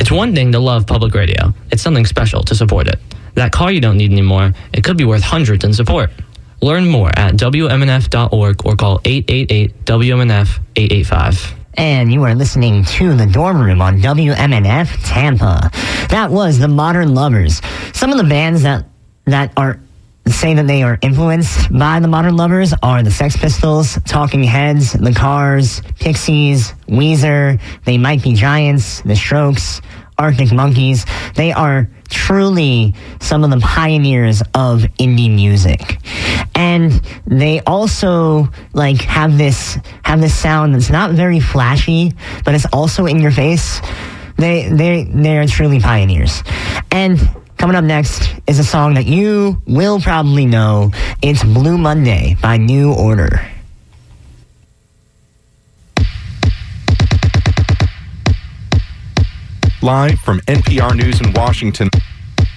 It's one thing to love public radio. It's something special to support it. That car you don't need anymore, it could be worth hundreds in support. Learn more at WMNF.org or call 888-WMNF-885. And you are listening to The Dorm Room on WMNF Tampa. That was The Modern Lovers. Some of the bands that are say that they are influenced by The Modern Lovers are the Sex Pistols, Talking Heads, The Cars, Pixies, Weezer, They Might Be Giants, The Strokes, Arctic Monkeys. They are truly some of the pioneers of indie music. And they also have this sound that's not very flashy, but it's also in your face. They're truly pioneers. And coming up next is a song that you will probably know. It's Blue Monday by New Order. Live from NPR News in Washington,